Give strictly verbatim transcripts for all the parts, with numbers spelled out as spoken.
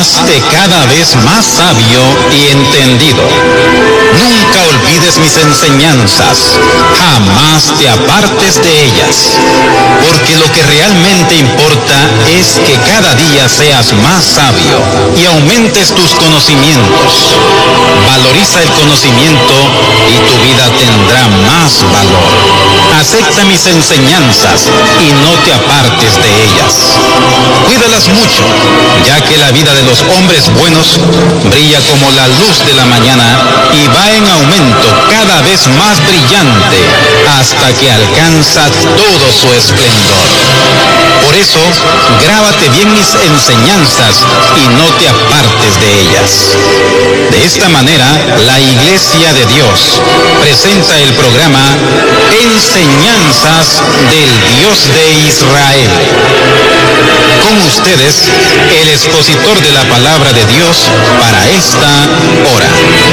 hazte cada vez más sabio y entendido. Nunca olvides mis enseñanzas, jamás te apartes de ellas, porque lo que realmente importa es que cada día seas más sabio y aumentes tus conocimientos. Valoriza el conocimiento y tu vida tendrá más valor. Acepta mis enseñanzas y no te apartes de ellas. Cuídalas mucho, ya que la vida de los hombres buenos brilla como la luz de la mañana y va en aumento cada vez más brillante hasta que alcanza todo su esplendor. Por eso, grábate bien mis enseñanzas y no te apartes de ellas. De esta manera, la Iglesia de Dios presenta el programa Enseñanzas del Dios de Israel. Con ustedes, el expositor de la palabra de Dios para esta hora.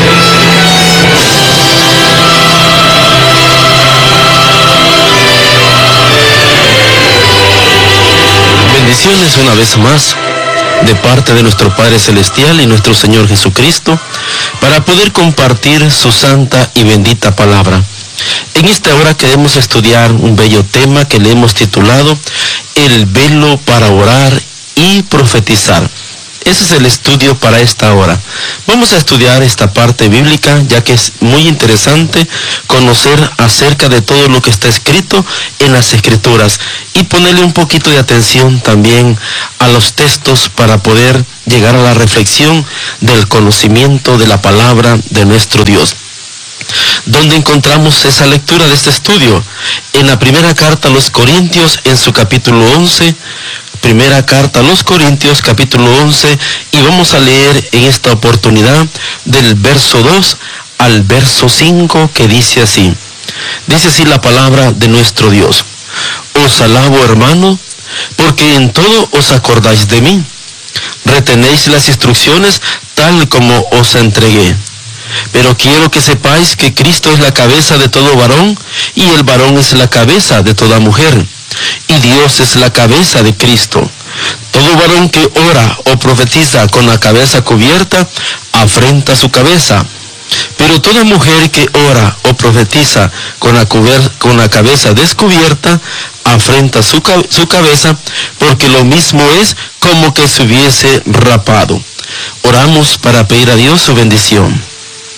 Bendiciones una vez más de parte de nuestro Padre Celestial y nuestro Señor Jesucristo para poder compartir su santa y bendita palabra. En esta hora queremos estudiar un bello tema que le hemos titulado El velo para orar y profetizar. Ese es el estudio para esta hora. Vamos a estudiar esta parte bíblica, ya que es muy interesante conocer acerca de todo lo que está escrito en las Escrituras y ponerle un poquito de atención también a los textos para poder llegar a la reflexión del conocimiento de la palabra de nuestro Dios. ¿Dónde encontramos esa lectura de este estudio? En la primera carta a los Corintios, en su capítulo once, primera carta a los Corintios, capítulo once, y vamos a leer en esta oportunidad del verso dos al verso cinco, que dice así. Dice así la palabra de nuestro Dios. Os alabo, hermano, porque en todo os acordáis de mí. Retenéis las instrucciones tal como os entregué. Pero quiero que sepáis que Cristo es la cabeza de todo varón, y el varón es la cabeza de toda mujer, y Dios es la cabeza de Cristo. Todo varón que ora o profetiza con la cabeza cubierta, afrenta su cabeza. Pero toda mujer que ora o profetiza con la, cuber- con la cabeza descubierta, afrenta su, ca- su cabeza, porque lo mismo es como que se hubiese rapado. Oramos para pedir a Dios su bendición.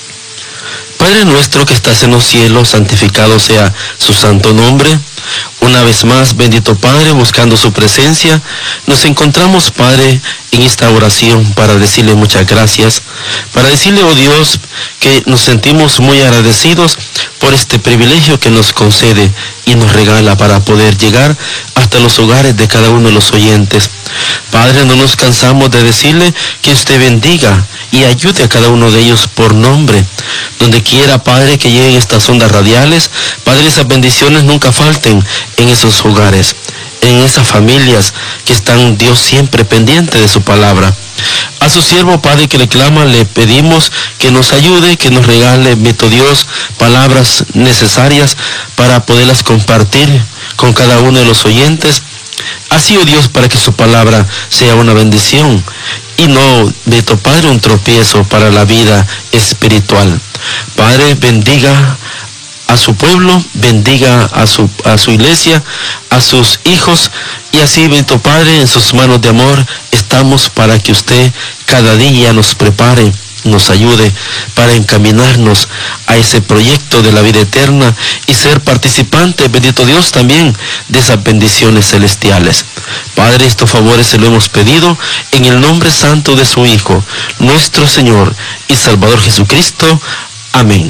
Padre nuestro que estás en los cielos, santificado sea su santo nombre. Una vez más, bendito Padre, buscando su presencia, nos encontramos, Padre, en esta oración para decirle muchas gracias, para decirle, oh Dios, que nos sentimos muy agradecidos por este privilegio que nos concede y nos regala para poder llegar hasta los hogares de cada uno de los oyentes. Padre, no nos cansamos de decirle que usted bendiga y ayude a cada uno de ellos por nombre. Donde quiera, Padre, que lleguen estas ondas radiales, Padre, esas bendiciones nunca falten en esos hogares, en esas familias que están, Dios, siempre pendiente de su palabra. A su siervo, Padre, que le clama, le pedimos que nos ayude, que nos regale, bendito Dios, palabras necesarias para poderlas compartir con cada uno de los oyentes. Así, oh Dios, para que su palabra sea una bendición y no, bendito Padre, un tropiezo para la vida espiritual. Padre, bendiga a su pueblo, bendiga a su, a su iglesia, a sus hijos, y así, bendito Padre, en sus manos de amor estamos para que usted cada día nos prepare, nos ayude para encaminarnos a ese proyecto de la vida eterna y ser participante, bendito Dios, también de esas bendiciones celestiales. Padre, estos favores se lo hemos pedido en el nombre santo de su Hijo, nuestro Señor y Salvador Jesucristo. Amén.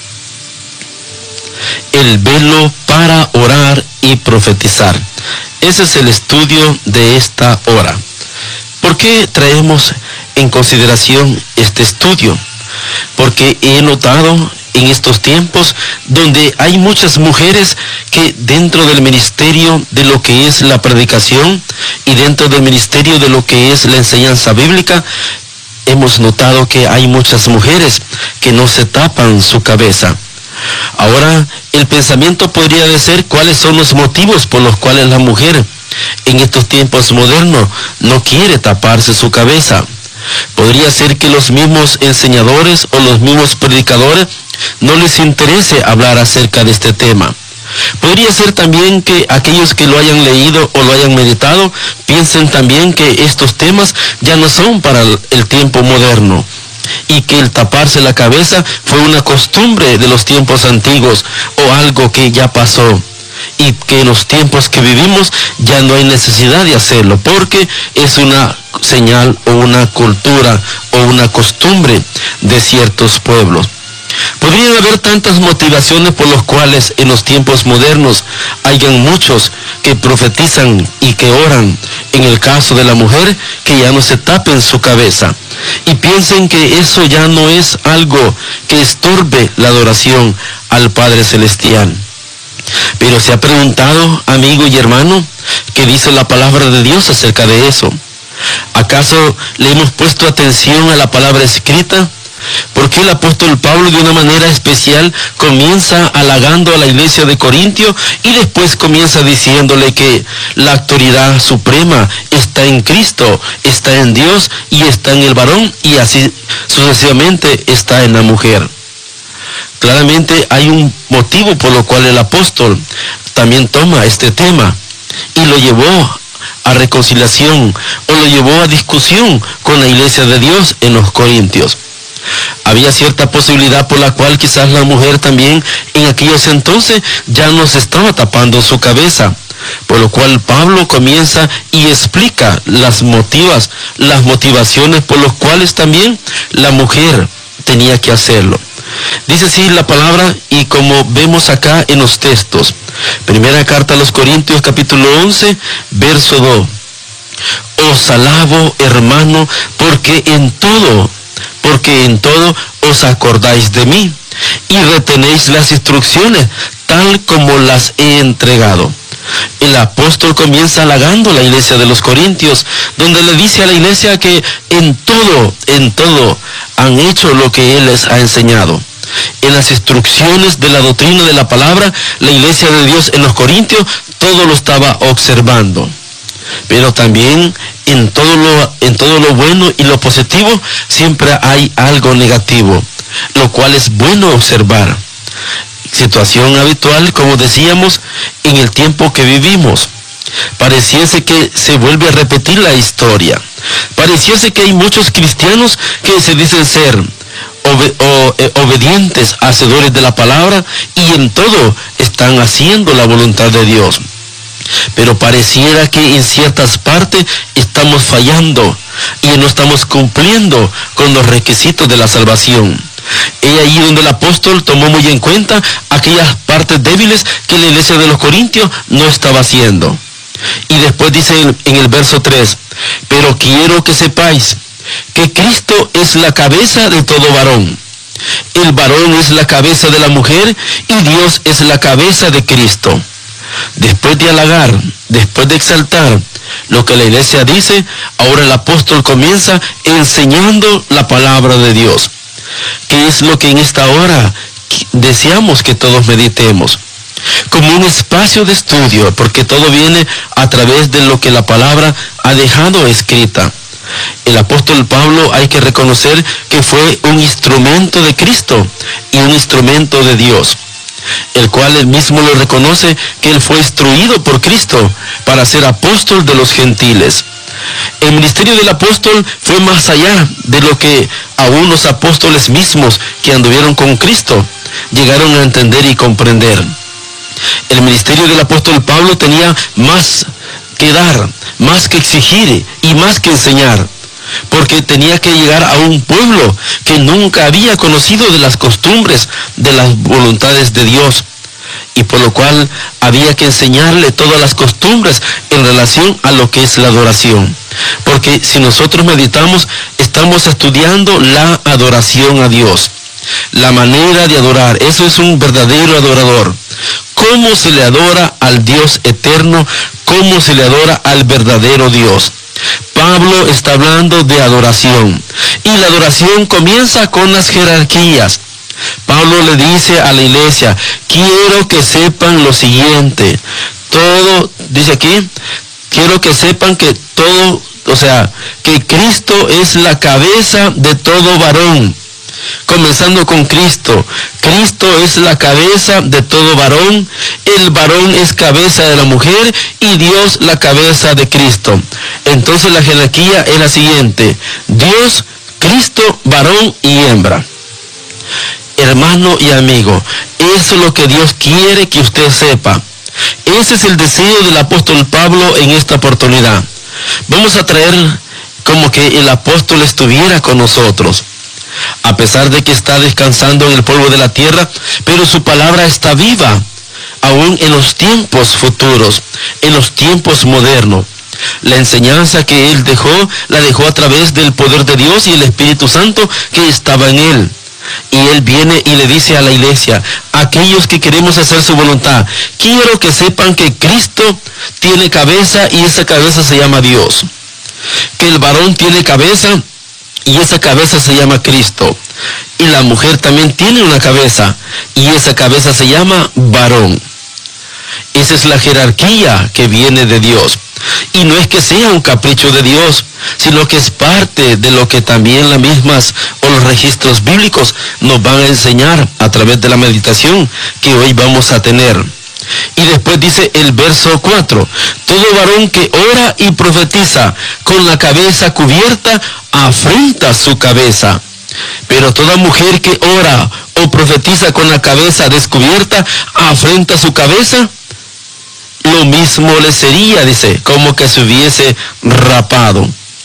El velo para orar y profetizar. Ese es el estudio de esta hora. ¿Por qué traemos en consideración este estudio? Porque he notado en estos tiempos donde hay muchas mujeres que dentro del ministerio de lo que es la predicación y dentro del ministerio de lo que es la enseñanza bíblica, hemos notado que hay muchas mujeres que no se tapan su cabeza. Ahora, el pensamiento podría de ser cuáles son los motivos por los cuales la mujer en estos tiempos modernos no quiere taparse su cabeza. Podría ser que los mismos enseñadores o los mismos predicadores no les interese hablar acerca de este tema. Podría ser también que aquellos que lo hayan leído o lo hayan meditado piensen también que estos temas ya no son para el tiempo moderno y que el taparse la cabeza fue una costumbre de los tiempos antiguos o algo que ya pasó, y que en los tiempos que vivimos ya no hay necesidad de hacerlo porque es una señal o una cultura o una costumbre de ciertos pueblos. Podrían haber tantas motivaciones por las cuales en los tiempos modernos hayan muchos que profetizan y que oran, en el caso de la mujer, que ya no se tapen su cabeza y piensen que eso ya no es algo que estorbe la adoración al Padre Celestial. Pero se ha preguntado, amigo y hermano, ¿qué dice la palabra de Dios acerca de eso? ¿Acaso le hemos puesto atención a la palabra escrita? ¿Por qué el apóstol Pablo de una manera especial comienza halagando a la iglesia de Corintio y después comienza diciéndole que la autoridad suprema está en Cristo, está en Dios y está en el varón, y así sucesivamente está en la mujer? Claramente hay un motivo por lo cual el apóstol también toma este tema y lo llevó a reconciliación o lo llevó a discusión con la iglesia de Dios en los Corintios. Había cierta posibilidad por la cual quizás la mujer también en aquellos entonces ya no se estaba tapando su cabeza, por lo cual Pablo comienza y explica las motivas, las motivaciones por las cuales también la mujer tenía que hacerlo. Dice así la palabra, y como vemos acá en los textos, primera carta a los Corintios capítulo once, verso dos. Os alabo, hermano, porque en todo, porque en todo os acordáis de mí y retenéis las instrucciones tal como las he entregado. El apóstol comienza halagando a la iglesia de los Corintios, donde le dice a la iglesia que en todo, en todo han hecho lo que él les ha enseñado. En las instrucciones de la doctrina de la palabra, la iglesia de Dios en los Corintios todo lo estaba observando. Pero también en todo lo, en todo lo bueno y lo positivo siempre hay algo negativo, lo cual es bueno observar. Situación habitual, como decíamos, en el tiempo que vivimos. Pareciese que se vuelve a repetir la historia. Pareciese que hay muchos cristianos que se dicen ser Obe, o, eh, obedientes, hacedores de la palabra, y en todo están haciendo la voluntad de Dios. Pero pareciera que en ciertas partes estamos fallando y no estamos cumpliendo con los requisitos de la salvación. Es ahí donde el apóstol tomó muy en cuenta aquellas partes débiles que la iglesia de los Corintios no estaba haciendo. Y después dice en, en el verso tres, pero quiero que sepáis que Cristo es la cabeza de todo varón. El varón es la cabeza de la mujer y Dios es la cabeza de Cristo. Después de halagar, después de exaltar lo que la iglesia dice, ahora el apóstol comienza enseñando la palabra de Dios, que es lo que en esta hora deseamos que todos meditemos, como un espacio de estudio, porque todo viene a través de lo que la palabra ha dejado escrita. El apóstol Pablo, hay que reconocer que fue un instrumento de Cristo y un instrumento de Dios, el cual él mismo lo reconoce que él fue instruido por Cristo para ser apóstol de los gentiles. El ministerio del apóstol fue más allá de lo que aún los apóstoles mismos que anduvieron con Cristo llegaron a entender y comprender. El ministerio del apóstol Pablo tenía más que dar, más que exigir y más que enseñar, porque tenía que llegar a un pueblo que nunca había conocido de las costumbres, de las voluntades de Dios, y por lo cual había que enseñarle todas las costumbres en relación a lo que es la adoración. Porque si nosotros meditamos, estamos estudiando la adoración a Dios, la manera de adorar. Eso es un verdadero adorador. ¿Cómo se le adora al Dios eterno? ¿Cómo se le adora al verdadero Dios? Pablo está hablando de adoración, y la adoración comienza con las jerarquías. Pablo le dice a la iglesia, quiero que sepan lo siguiente, todo, dice aquí, quiero que sepan que todo, o sea, que Cristo es la cabeza de todo varón. Comenzando con Cristo. Cristo es la cabeza de todo varón. El varón es cabeza de la mujer y Dios la cabeza de Cristo. Entonces la jerarquía es la siguiente: Dios, Cristo, varón y hembra. Hermano y amigo, eso es lo que Dios quiere que usted sepa. Ese es el deseo del apóstol Pablo en esta oportunidad. Vamos a traer como que el apóstol estuviera con nosotros. A pesar de que está descansando en el polvo de la tierra, pero su palabra está viva, aún en los tiempos futuros, en los tiempos modernos. La enseñanza que él dejó, la dejó a través del poder de Dios y el Espíritu Santo que estaba en él. Y él viene y le dice a la iglesia, aquellos que queremos hacer su voluntad, quiero que sepan que Cristo tiene cabeza y esa cabeza se llama Dios. Que el varón tiene cabeza y esa cabeza se llama Cristo. Y la mujer también tiene una cabeza y esa cabeza se llama varón. Esa es la jerarquía que viene de Dios. Y no es que sea un capricho de Dios, sino que es parte de lo que también las mismas o los registros bíblicos nos van a enseñar a través de la meditación que hoy vamos a tener. Y después dice el verso cuatro, todo varón que ora y profetiza con la cabeza cubierta, afrenta su cabeza. Pero toda mujer que ora o profetiza con la cabeza descubierta, afrenta su cabeza. Lo mismo le sería, dice, como que se hubiese rapado.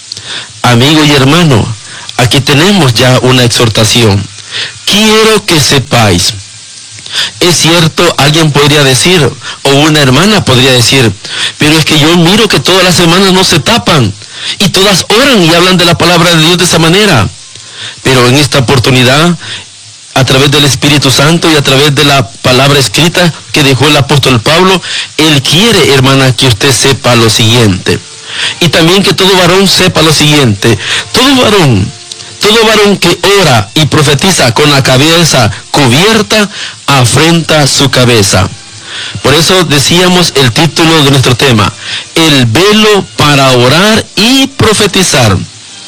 Amigo y hermano, aquí tenemos ya una exhortación. Quiero que sepáis. Es cierto, alguien podría decir, o una hermana podría decir, pero es que yo miro que todas las semanas no se tapan, y todas oran y hablan de la palabra de Dios de esa manera. Pero en esta oportunidad, a través del Espíritu Santo y a través de la palabra escrita que dejó el apóstol Pablo, él quiere, hermana, que usted sepa lo siguiente. Y también que todo varón sepa lo siguiente. Todo varón, todo varón que ora y profetiza con la cabeza cubierta, afrenta su cabeza. Por eso decíamos el título de nuestro tema, el velo para orar y profetizar.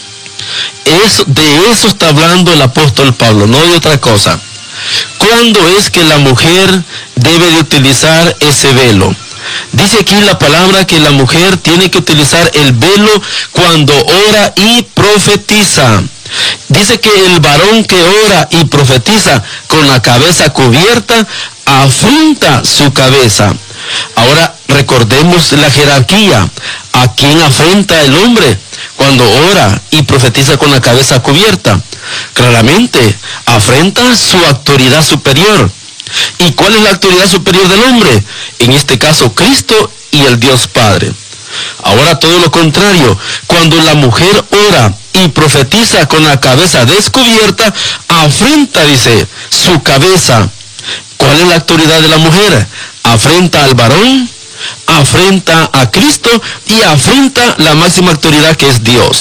Eso, de eso está hablando el apóstol Pablo, no de otra cosa. ¿Cuándo es que la mujer debe de utilizar ese velo? Dice aquí la palabra que la mujer tiene que utilizar el velo cuando ora y profetiza. Dice que el varón que ora y profetiza con la cabeza cubierta, afrenta su cabeza. Ahora recordemos la jerarquía. ¿A quién afrenta el hombre cuando ora y profetiza con la cabeza cubierta? Claramente, afrenta su autoridad superior. ¿Y cuál es la autoridad superior del hombre? En este caso, Cristo y el Dios Padre. Ahora todo lo contrario, cuando la mujer ora y profetiza con la cabeza descubierta, afrenta, dice, su cabeza. ¿Cuál es la autoridad de la mujer? Afrenta al varón, afrenta a Cristo y afrenta la máxima autoridad que es Dios.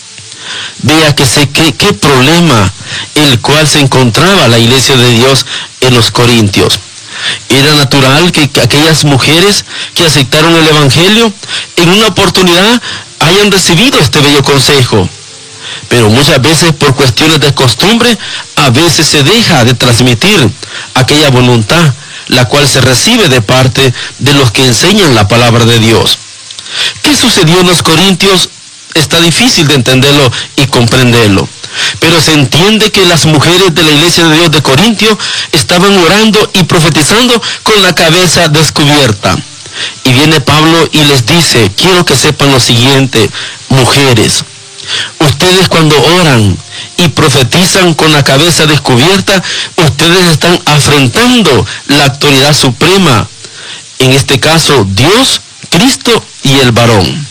Vea que sé qué, qué problema el cual se encontraba la iglesia de Dios en los Corintios. Era natural que, que aquellas mujeres que aceptaron el evangelio en una oportunidad hayan recibido este bello consejo. Pero muchas veces por cuestiones de costumbre, a veces se deja de transmitir aquella voluntad, la cual se recibe de parte de los que enseñan la palabra de Dios. ¿Qué sucedió en los Corintios? Está difícil de entenderlo y comprenderlo. Pero se entiende que las mujeres de la iglesia de Dios de Corintio estaban orando y profetizando con la cabeza descubierta. Y viene Pablo y les dice, quiero que sepan lo siguiente, mujeres, ustedes cuando oran y profetizan con la cabeza descubierta, ustedes están afrentando la autoridad suprema, en este caso Dios, Cristo y el varón.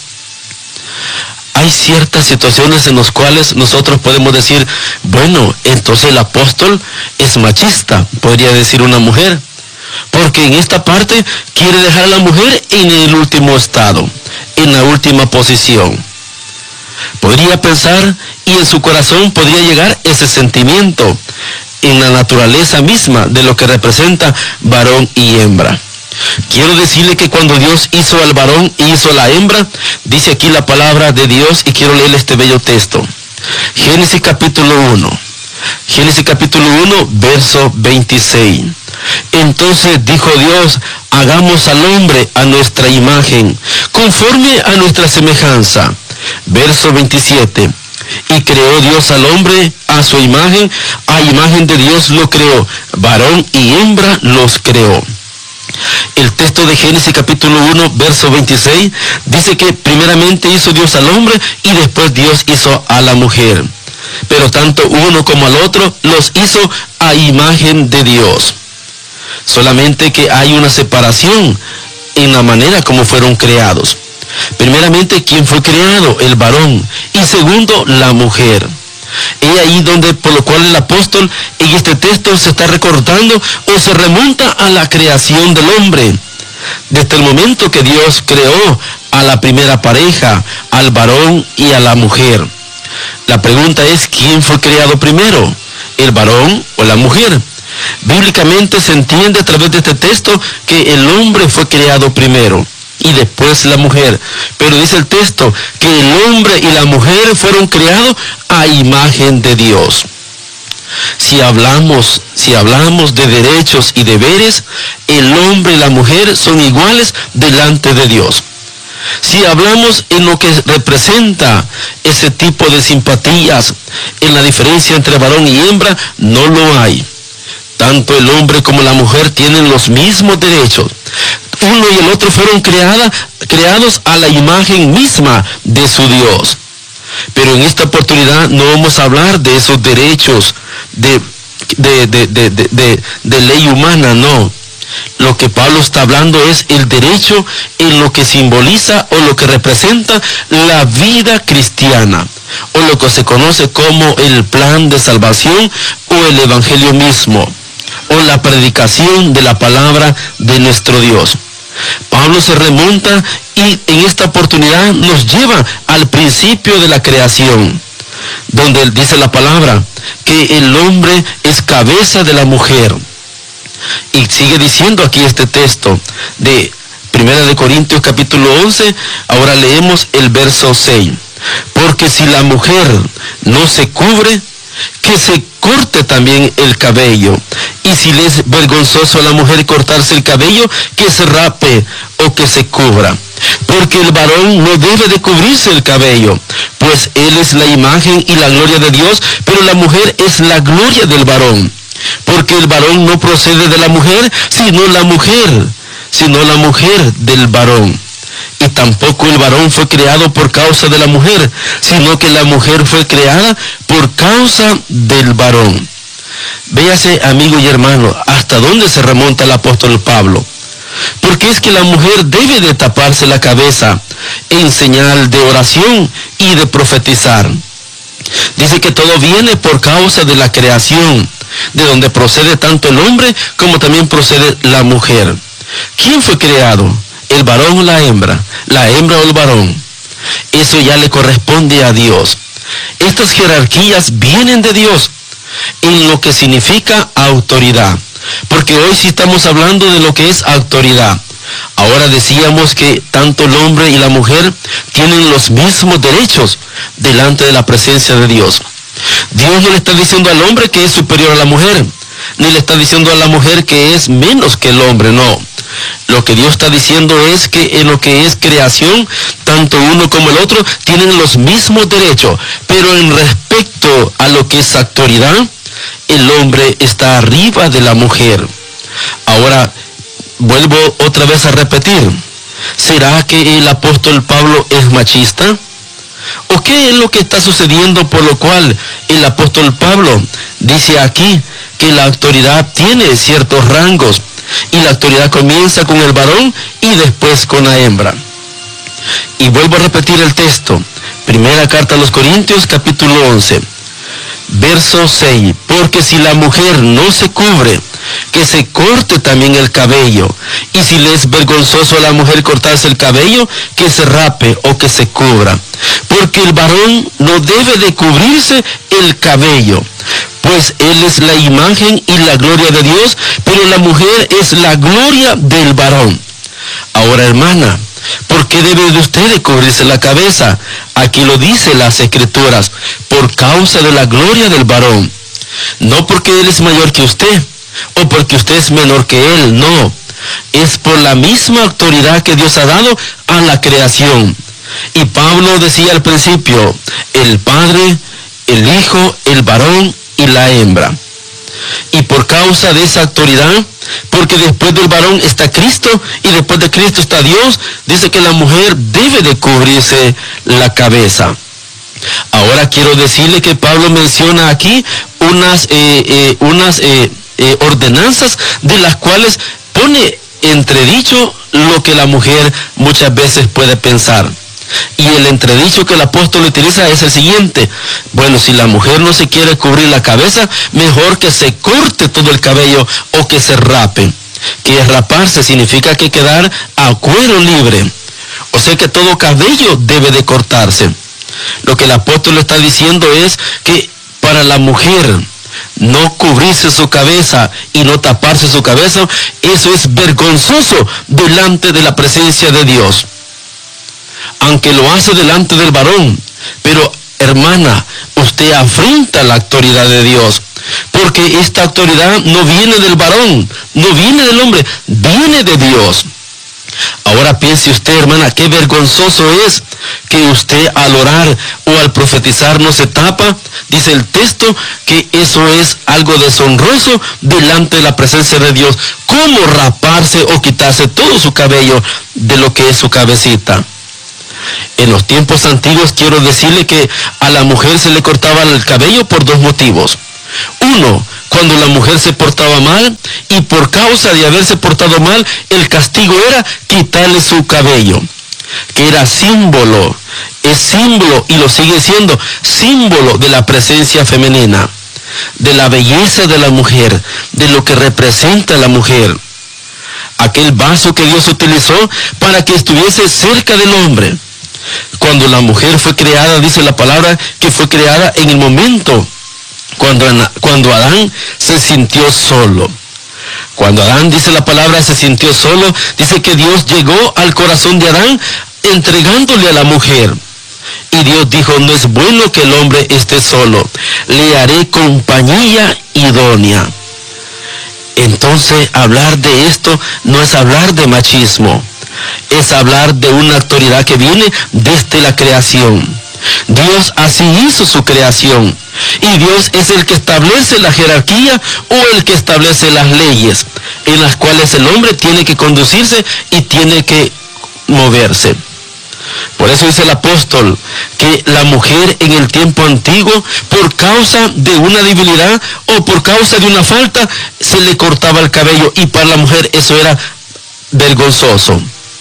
Hay ciertas situaciones en las cuales nosotros podemos decir, bueno, entonces el apóstol es machista, podría decir una mujer, porque en esta parte quiere dejar a la mujer en el último estado, en la última posición. Podría pensar y en su corazón podría llegar ese sentimiento en la naturaleza misma de lo que representa varón y hembra. Quiero decirle que cuando Dios hizo al varón y hizo a la hembra, dice aquí la palabra de Dios, y quiero leer este bello texto. Génesis capítulo uno. Génesis capítulo uno, verso veintiséis. Entonces dijo Dios, hagamos al hombre a nuestra imagen, conforme a nuestra semejanza. Verso veintisiete. Y creó Dios al hombre a su imagen, a imagen de Dios lo creó, varón y hembra los creó. El texto de Génesis capítulo uno, verso veintiséis, dice que primeramente hizo Dios al hombre y después Dios hizo a la mujer. Pero tanto uno como al otro los hizo a imagen de Dios. Solamente que hay una separación en la manera como fueron creados. Primeramente, ¿quién fue creado? El varón. Y segundo, la mujer. Es ahí donde, por lo cual el apóstol en este texto se está recordando o se remonta a la creación del hombre. Desde el momento que Dios creó a la primera pareja, al varón y a la mujer. La pregunta es, ¿quién fue creado primero? ¿El varón o la mujer? Bíblicamente se entiende a través de este texto que el hombre fue creado primero y después la mujer. Pero dice el texto que el hombre y la mujer fueron creados a imagen de Dios. Si hablamos, si hablamos de derechos y deberes, el hombre y la mujer son iguales delante de Dios. Si hablamos en lo que representa ese tipo de simpatías, en la diferencia entre varón y hembra, no lo hay. Tanto el hombre como la mujer tienen los mismos derechos. Uno y el otro fueron creada, creados a la imagen misma de su Dios. Pero en esta oportunidad no vamos a hablar de esos derechos de, de, de, de, de, de, de ley humana, no. Lo que Pablo está hablando es el derecho en lo que simboliza o lo que representa la vida cristiana, o lo que se conoce como el plan de salvación o el evangelio mismo, o la predicación de la palabra de nuestro Dios. Pablo se remonta y en esta oportunidad nos lleva al principio de la creación, donde él dice la palabra que el hombre es cabeza de la mujer. Y sigue diciendo aquí este texto de Primera de Corintios capítulo once, ahora leemos el verso seis. Porque si la mujer no se cubre, que se corte también el cabello. Y si le es vergonzoso a la mujer cortarse el cabello, que se rape o que se cubra. Porque el varón no debe de cubrirse el cabello, pues él es la imagen y la gloria de Dios, pero la mujer es la gloria del varón. Porque el varón no procede de la mujer, sino la mujer, sino la mujer del varón. Y tampoco el varón fue creado por causa de la mujer, sino que la mujer fue creada por causa del varón. Véase, amigo y hermano, hasta dónde se remonta el apóstol Pablo. Porque es que la mujer debe de taparse la cabeza en señal de oración y de profetizar. Dice que todo viene por causa de la creación, de donde procede tanto el hombre como también procede la mujer. ¿Quién fue creado? ¿El varón o la hembra? ¿La hembra o el varón? Eso ya le corresponde a Dios. Estas jerarquías vienen de Dios en lo que significa autoridad. Porque hoy sí estamos hablando de lo que es autoridad. Ahora decíamos que tanto el hombre y la mujer tienen los mismos derechos delante de la presencia de Dios. Dios no le está diciendo al hombre que es superior a la mujer, ni le está diciendo a la mujer que es menos que el hombre, no. Lo que Dios está diciendo es que en lo que es creación, tanto uno como el otro tienen los mismos derechos, pero en respecto a lo que es autoridad, el hombre está arriba de la mujer. Ahora, vuelvo otra vez a repetir, ¿será que el apóstol Pablo es machista? ¿O qué es lo que está sucediendo por lo cual el apóstol Pablo dice aquí que la autoridad tiene ciertos rangos y la autoridad comienza con el varón y después con la hembra? Y vuelvo a repetir el texto, primera carta a los Corintios capítulo once, verso seis. Porque si la mujer no se cubre, que se corte también el cabello. Y si le es vergonzoso a la mujer cortarse el cabello, que se rape o que se cubra. Porque el varón no debe de cubrirse el cabello, pues Él es la imagen y la gloria de Dios, pero la mujer es la gloria del varón. Ahora, hermana, ¿por qué debe de usted de cubrirse la cabeza? Aquí lo dice las Escrituras, por causa de la gloria del varón. No porque Él es mayor que usted, o porque usted es menor que Él, no. Es por la misma autoridad que Dios ha dado a la creación. Y Pablo decía al principio, el Padre, el Hijo, el varón y la hembra. Y por causa de esa autoridad, porque después del varón está Cristo y después de Cristo está Dios, dice que la mujer debe de cubrirse la cabeza. Ahora quiero decirle que Pablo menciona aquí unas, eh, eh, unas eh, eh, ordenanzas de las cuales pone entredicho lo que la mujer muchas veces puede pensar. Y el entredicho que el apóstol utiliza es el siguiente: bueno, si la mujer no se quiere cubrir la cabeza, mejor que se corte todo el cabello o que se rape. Que raparse significa que quedar a cuero libre. O sea que todo cabello debe de cortarse. Lo que el apóstol está diciendo es que para la mujer no cubrirse su cabeza y no taparse su cabeza, eso es vergonzoso delante de la presencia de Dios. Aunque lo hace delante del varón, pero hermana, usted afrenta la autoridad de Dios, porque esta autoridad no viene del varón, no viene del hombre, viene de Dios. Ahora piense usted, hermana, qué vergonzoso es que usted al orar o al profetizar no se tapa. Dice el texto que eso es algo deshonroso delante de la presencia de Dios. ¿Cómo raparse o quitarse todo su cabello de lo que es su cabecita? En los tiempos antiguos quiero decirle que a la mujer se le cortaba el cabello por dos motivos. Uno, cuando la mujer se portaba mal, y por causa de haberse portado mal, el castigo era quitarle su cabello, que era símbolo, es símbolo y lo sigue siendo, símbolo de la presencia femenina, de la belleza de la mujer, de lo que representa la mujer. Aquel vaso que Dios utilizó para que estuviese cerca del hombre. Cuando la mujer fue creada, dice la palabra, que fue creada en el momento cuando, cuando Adán se sintió solo. Cuando Adán, dice la palabra, se sintió solo, dice que Dios llegó al corazón de Adán entregándole a la mujer. Y Dios dijo, no es bueno que el hombre esté solo, le haré compañía idónea. Entonces, hablar de esto no es hablar de machismo, es hablar de una autoridad que viene desde la creación. Dios así hizo su creación, y Dios es el que establece la jerarquía o el que establece las leyes en las cuales el hombre tiene que conducirse y tiene que moverse. Por eso dice el apóstol que la mujer en el tiempo antiguo, por causa de una debilidad o por causa de una falta, se le cortaba el cabello, y para la mujer eso era vergonzoso.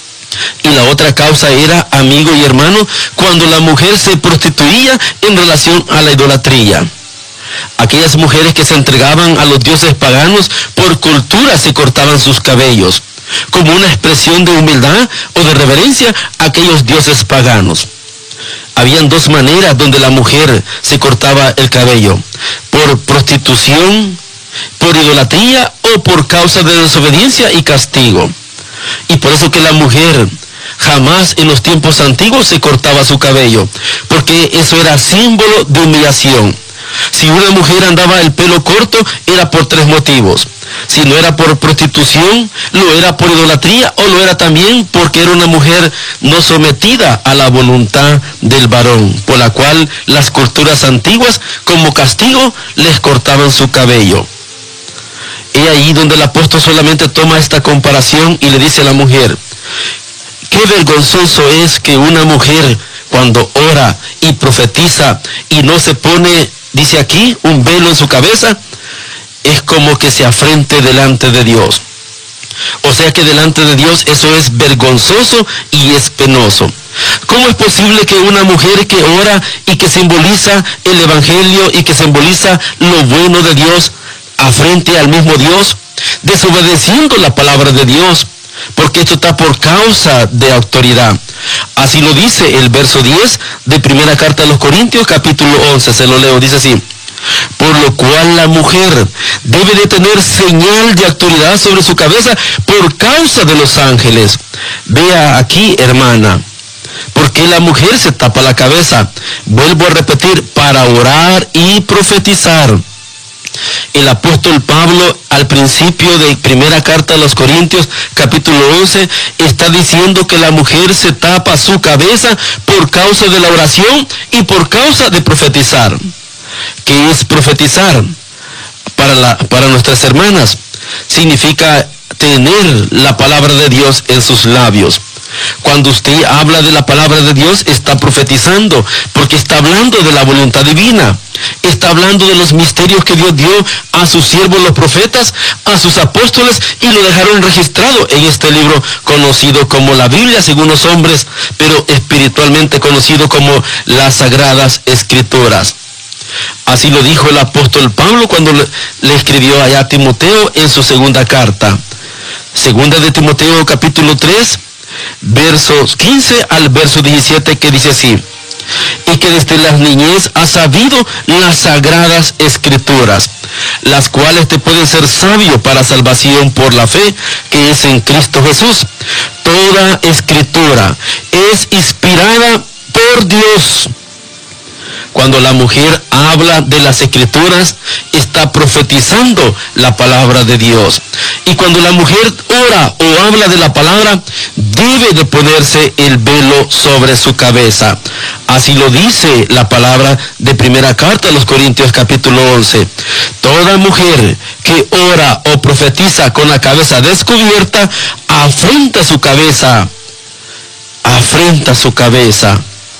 Y la otra causa era, amigo y hermano, cuando la mujer se prostituía en relación a la idolatría. Aquellas mujeres que se entregaban a los dioses paganos, por cultura se cortaban sus cabellos, como una expresión de humildad o de reverencia a aquellos dioses paganos. Habían dos maneras donde la mujer se cortaba el cabello: por prostitución, por idolatría o por causa de desobediencia y castigo. Y por eso que la mujer jamás en los tiempos antiguos se cortaba su cabello, porque eso era símbolo de humillación. Si una mujer andaba el pelo corto, era por tres motivos. Si no era por prostitución, lo era por idolatría, o lo era también porque era una mujer no sometida a la voluntad del varón, por la cual las culturas antiguas, como castigo, les cortaban su cabello. He ahí donde el apóstol solamente toma esta comparación y le dice a la mujer: qué vergonzoso es que una mujer, cuando ora y profetiza y no se pone, dice aquí, un velo en su cabeza, es como que se afrente delante de Dios. O sea que delante de Dios eso es vergonzoso y es penoso. ¿Cómo es posible que una mujer que ora y que simboliza el evangelio y que simboliza lo bueno de Dios, afrente al mismo Dios, desobedeciendo la palabra de Dios? Porque esto está por causa de autoridad. Así lo dice el verso diez de primera carta a los Corintios, capítulo once, se lo leo, dice así: por lo cual la mujer debe de tener señal de autoridad sobre su cabeza por causa de los ángeles. Vea aquí, hermana, ¿por qué la mujer se tapa la cabeza? Vuelvo a repetir, para orar y profetizar. El apóstol Pablo, al principio de primera carta a los Corintios, capítulo once, está diciendo que la mujer se tapa su cabeza por causa de la oración y por causa de profetizar. ¿Qué es profetizar? Para, la, para nuestras hermanas, significa tener la palabra de Dios en sus labios. Cuando usted habla de la palabra de Dios, está profetizando, porque está hablando de la voluntad divina. Está hablando de los misterios que Dios dio a sus siervos los profetas, a sus apóstoles, y lo dejaron registrado en este libro conocido como la Biblia, según los hombres, pero espiritualmente conocido como las Sagradas Escrituras. Así lo dijo el apóstol Pablo cuando le, le escribió allá a Timoteo en su segunda carta. Segunda de Timoteo, capítulo tres, versos quince al verso diecisiete, que dice así: y que desde la niñez has sabido las sagradas escrituras, las cuales te pueden ser sabio para salvación por la fe que es en Cristo Jesús. Toda escritura es inspirada por Dios. Cuando la mujer habla de las escrituras, está profetizando la palabra de Dios. Y cuando la mujer ora o habla de la palabra, debe de ponerse el velo sobre su cabeza. Así lo dice la palabra de primera carta a los Corintios, capítulo once. Toda mujer que ora o profetiza con la cabeza descubierta, afrenta su cabeza. Afrenta su cabeza.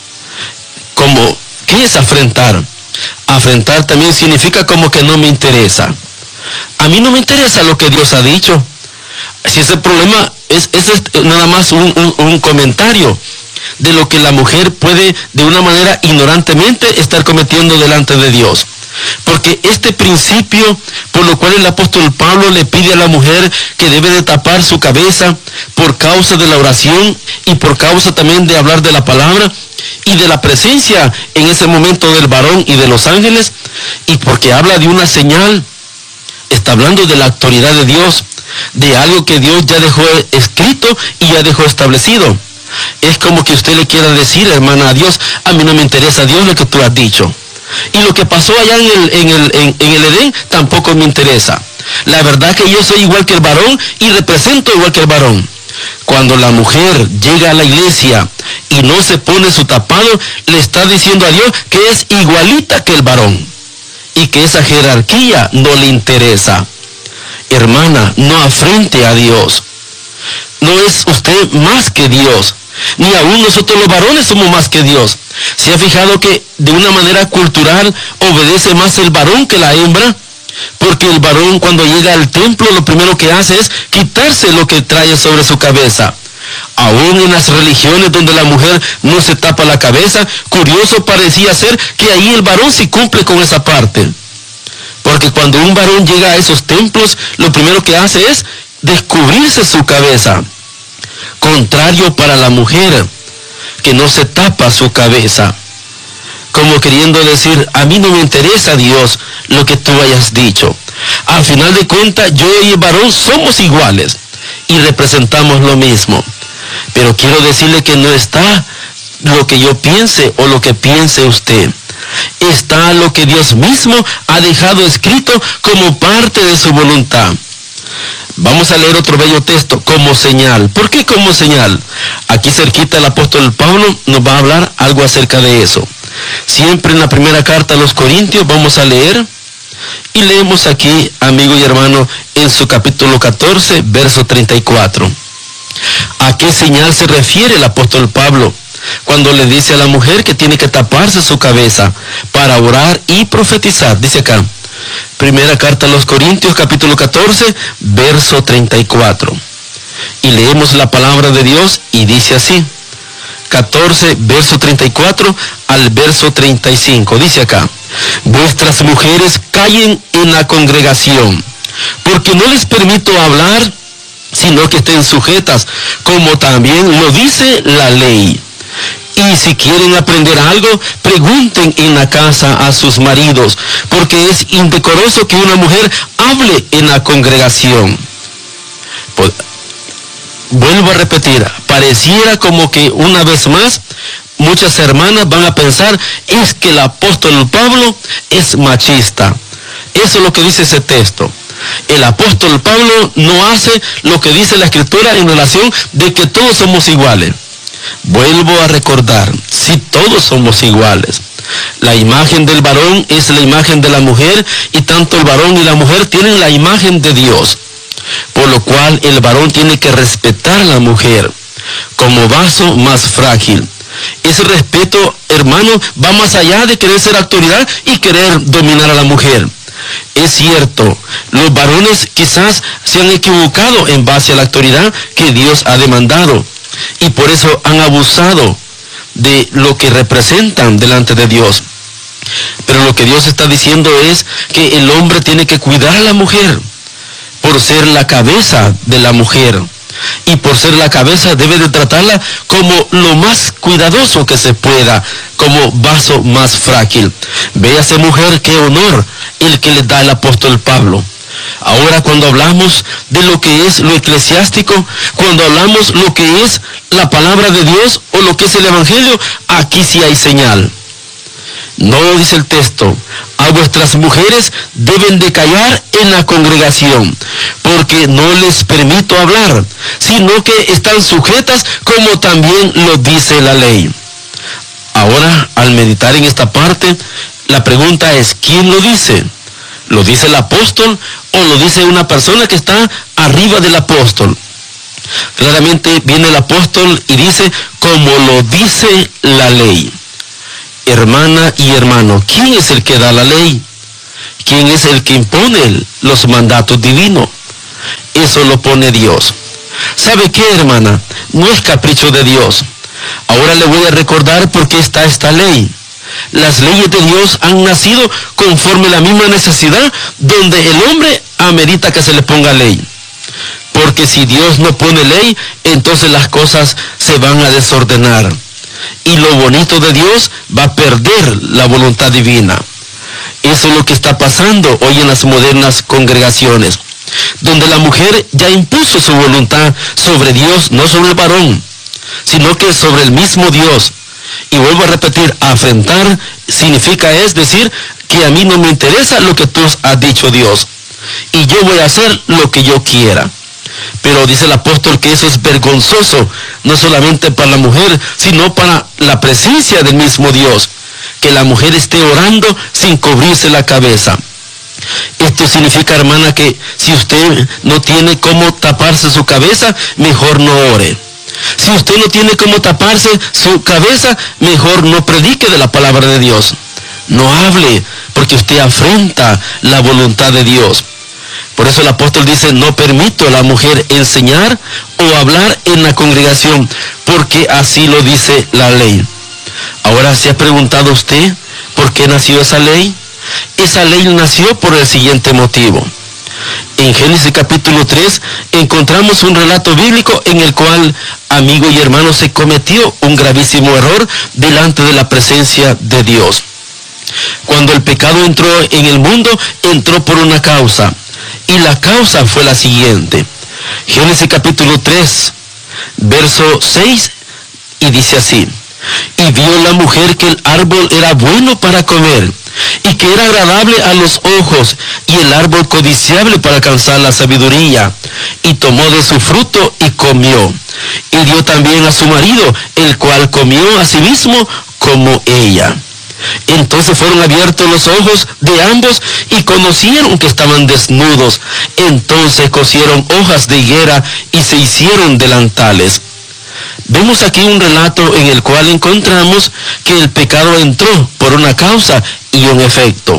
Como ¿Qué es afrentar? Afrentar también significa como que no me interesa. A mí no me interesa lo que Dios ha dicho. Si ese problema es, es, es nada más un, un, un comentario de lo que la mujer puede de una manera ignorantemente estar cometiendo delante de Dios. Porque este principio por lo cual el apóstol Pablo le pide a la mujer que debe de tapar su cabeza por causa de la oración y por causa también de hablar de la palabra y de la presencia en ese momento del varón y de los ángeles, y porque habla de una señal, está hablando de la autoridad de Dios, de algo que Dios ya dejó escrito y ya dejó establecido. Es como que usted le quiera decir, hermana, a Dios: a mí no me interesa, Dios, lo que tú has dicho. Y lo que pasó allá en el, en el, en, en el Edén tampoco me interesa. La verdad que yo soy igual que el varón y represento igual que el varón. Cuando la mujer llega a la iglesia y no se pone su tapado, le está diciendo a Dios que es igualita que el varón y que esa jerarquía no le interesa. Hermana, no afrente a Dios. No es usted más que Dios, ni aún nosotros los varones somos más que Dios. ¿Se ha fijado que de una manera cultural obedece más el varón que la hembra? Porque el varón, cuando llega al templo, lo primero que hace es quitarse lo que trae sobre su cabeza. Aún en las religiones donde la mujer no se tapa la cabeza, curioso parecía ser que ahí el varón sí cumple con esa parte. Porque cuando un varón llega a esos templos, lo primero que hace es descubrirse su cabeza. Contrario para la mujer, que no se tapa su cabeza, como queriendo decir: a mí no me interesa, Dios, lo que tú hayas dicho. Al final de cuentas, yo y el varón somos iguales y representamos lo mismo. Pero quiero decirle que no está lo que yo piense o lo que piense usted. Está lo que Dios mismo ha dejado escrito como parte de su voluntad. Vamos a leer otro bello texto, como señal. ¿Por qué como señal? Aquí cerquita el apóstol Pablo nos va a hablar algo acerca de eso. Siempre en la primera carta a los Corintios vamos a leer, y leemos aquí, amigo y hermano, en su capítulo catorce, verso treinta y cuatro. ¿A qué señal se refiere el apóstol Pablo cuando le dice a la mujer que tiene que taparse su cabeza para orar y profetizar? Dice acá, primera carta a los Corintios, capítulo catorce, verso treinta y cuatro. Y leemos la palabra de Dios y dice así, catorce, verso treinta y cuatro al verso treinta y cinco. Dice acá: vuestras mujeres callen en la congregación, porque no les permito hablar, sino que estén sujetas, como también lo dice la ley. Y si quieren aprender algo, pregunten en la casa a sus maridos, porque es indecoroso que una mujer hable en la congregación. Pues, vuelvo a repetir, pareciera como que una vez más muchas hermanas van a pensar, es que el apóstol Pablo es machista. Eso es lo que dice ese texto. El apóstol Pablo no hace lo que dice la escritura en relación de que todos somos iguales. Vuelvo a recordar, si todos somos iguales. La imagen del varón es la imagen de la mujer, y tanto el varón y la mujer tienen la imagen de Dios. Por lo cual el varón tiene que respetar a la mujer como vaso más frágil. Ese respeto, hermano, va más allá de querer ser autoridad y querer dominar a la mujer. Es cierto, los varones quizás se han equivocado en base a la autoridad que Dios ha demandado, y por eso han abusado de lo que representan delante de Dios. Pero lo que Dios está diciendo es que el hombre tiene que cuidar a la mujer por ser la cabeza de la mujer, y por ser la cabeza debe de tratarla como lo más cuidadoso que se pueda, como vaso más frágil. Véase, mujer, qué honor el que le da el apóstol Pablo. Ahora, cuando hablamos de lo que es lo eclesiástico, cuando hablamos lo que es la palabra de Dios o lo que es el evangelio, aquí sí hay señal. No dice el texto, a vuestras mujeres deben de callar en la congregación, porque no les permito hablar, sino que están sujetas como también lo dice la ley. Ahora, al meditar en esta parte, la pregunta es, ¿quién lo dice? ¿Lo dice el apóstol o lo dice una persona que está arriba del apóstol? Claramente viene el apóstol y dice, como lo dice la ley. Hermana y hermano, ¿quién es el que da la ley? ¿Quién es el que impone los mandatos divinos? Eso lo pone Dios. ¿Sabe qué, hermana? No es capricho de Dios. Ahora le voy a recordar por qué está esta ley. Las leyes de Dios han nacido conforme la misma necesidad, donde el hombre amerita que se le ponga ley. Porque si Dios no pone ley, entonces las cosas se van a desordenar. Y lo bonito de Dios va a perder la voluntad divina. Eso es lo que está pasando hoy en las modernas congregaciones, donde la mujer ya impuso su voluntad sobre Dios, no sobre el varón, sino que sobre el mismo Dios. Y vuelvo a repetir, afrentar significa es decir que a mí no me interesa lo que tú has dicho, Dios, y yo voy a hacer lo que yo quiera. Pero dice el apóstol que eso es vergonzoso, no solamente para la mujer, sino para la presencia del mismo Dios, que la mujer esté orando sin cubrirse la cabeza. Esto significa, hermana, que si usted no tiene cómo taparse su cabeza, mejor no ore. Si usted no tiene cómo taparse su cabeza, mejor no predique de la palabra de Dios. No hable, porque usted afrenta la voluntad de Dios. Por eso el apóstol dice, no permito a la mujer enseñar o hablar en la congregación, porque así lo dice la ley. Ahora, ¿se ha preguntado usted por qué nació esa ley? Esa ley nació por el siguiente motivo. En Génesis capítulo tres encontramos un relato bíblico en el cual, amigo y hermano, se cometió un gravísimo error delante de la presencia de Dios. Cuando el pecado entró en el mundo, entró por una causa. Y la causa fue la siguiente. Génesis capítulo tres, verso seis, y dice así: y vio la mujer que el árbol era bueno para comer, y que era agradable a los ojos, y el árbol codiciable para alcanzar la sabiduría, y tomó de su fruto y comió, y dio también a su marido, el cual comió asimismo como ella. Entonces fueron abiertos los ojos de ambos y conocieron que estaban desnudos. Entonces cosieron hojas de higuera y se hicieron delantales. Vemos aquí un relato en el cual encontramos que el pecado entró por una causa y un efecto.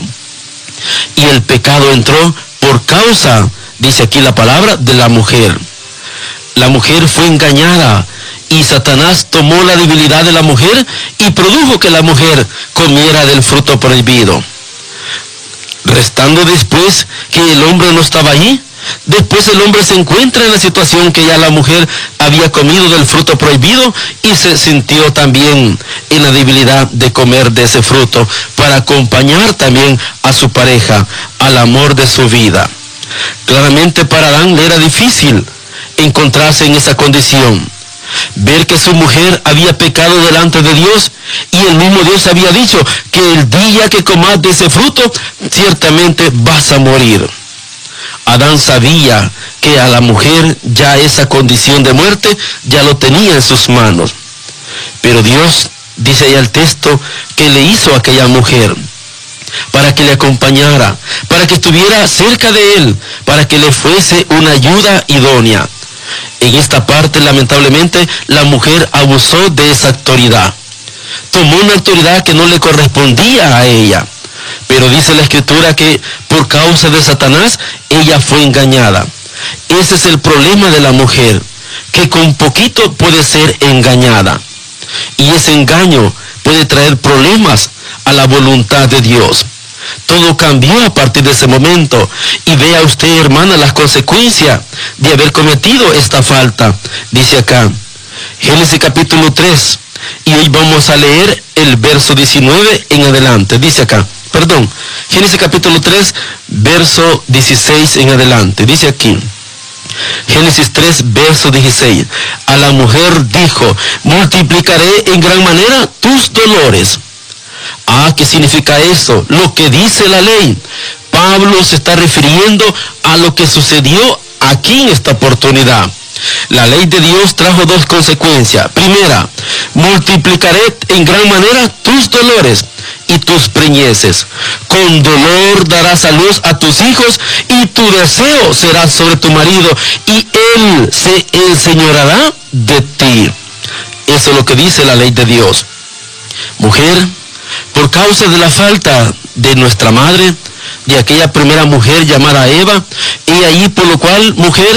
Y el pecado entró por causa, dice aquí la palabra, de la mujer. La mujer fue engañada. Y Satanás tomó la debilidad de la mujer y produjo que la mujer comiera del fruto prohibido. Restando después que el hombre no estaba allí, Después el hombre se encuentra en la situación que ya la mujer había comido del fruto prohibido y se sintió también en la debilidad de comer de ese fruto para acompañar también a su pareja, al amor de su vida. Claramente para Adán le era difícil encontrarse en esa condición, ver que su mujer había pecado delante de Dios y el mismo Dios había dicho que el día que comas de ese fruto ciertamente vas a morir. Adán sabía que a la mujer ya esa condición de muerte ya lo tenía en sus manos. Pero Dios, dice ahí el texto, que le hizo a aquella mujer para que le acompañara, para que estuviera cerca de él, para que le fuese una ayuda idónea. En esta parte, lamentablemente, la mujer abusó de esa autoridad. Tomó una autoridad que no le correspondía a ella. Pero dice la Escritura que por causa de Satanás, ella fue engañada. Ese es el problema de la mujer, que con poquito puede ser engañada. Y ese engaño puede traer problemas a la voluntad de Dios. Todo cambió a partir de ese momento. Y vea usted, hermana, las consecuencias de haber cometido esta falta. Dice acá, Génesis capítulo tres, y hoy vamos a leer el verso diecinueve en adelante. Dice acá, perdón, Génesis capítulo tres, verso dieciséis en adelante. Dice aquí, Génesis tres, verso dieciséis. A la mujer dijo, multiplicaré en gran manera tus dolores. Ah, ¿qué significa eso? Lo que dice la ley. Pablo se está refiriendo a lo que sucedió aquí en esta oportunidad. La ley de Dios trajo dos consecuencias. Primera, multiplicaré en gran manera tus dolores y tus preñeces. Con dolor darás a luz a tus hijos y tu deseo será sobre tu marido y él se enseñoreará de ti. Eso es lo que dice la ley de Dios. Mujer, por causa de la falta de nuestra madre, de aquella primera mujer llamada Eva, y ahí por lo cual, mujer,